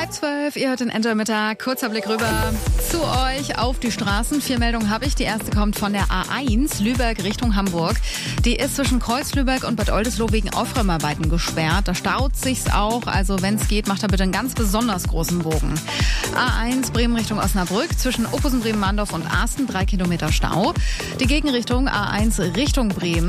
12:30, ihr hört den Enjoy Mittag. Kurzer Blick rüber zu euch auf die Straßen. 4 Meldungen habe ich. Die erste kommt von der A1 Lübeck Richtung Hamburg. Die ist zwischen Kreuz-Lübeck und Bad Oldesloe wegen Aufräumarbeiten gesperrt. Da staut sich's auch. Also wenn es geht, macht da bitte einen ganz besonders großen Bogen. A1 Bremen Richtung Osnabrück. Zwischen Oppusen, Bremen-Mandorf und Asten 3 Kilometer Stau. Die Gegenrichtung A1 Richtung Bremen.